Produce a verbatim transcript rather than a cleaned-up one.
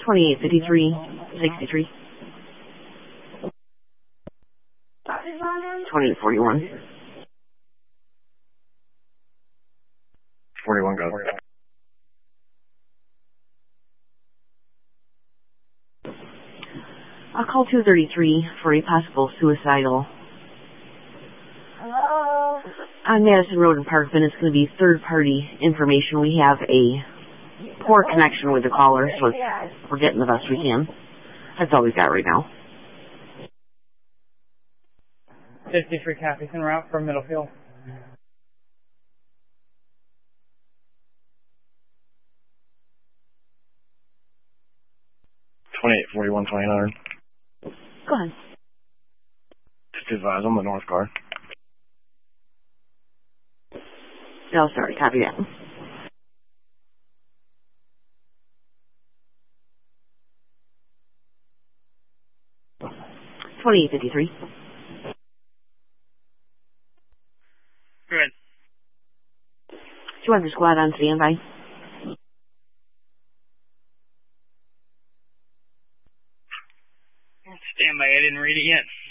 twenty-eight fifty-three, sixty-three. twenty-eight forty-one. forty-one go. I'll call two thirty-three for a possible suicidal. Hello? On Madison Road in Parkman, it's going to be third-party information. We have a poor connection with the caller, so it's, we're getting the best we can. That's all we've got right now. fifty-three Cathys en route from Middlefield. twenty-eight forty-one, twenty-nine. Go ahead. Just advise on the north car. Oh, sorry. Copy that. twenty-eight fifty-three. Good. two hundred squad on standby. Stand by. I didn't read it yet.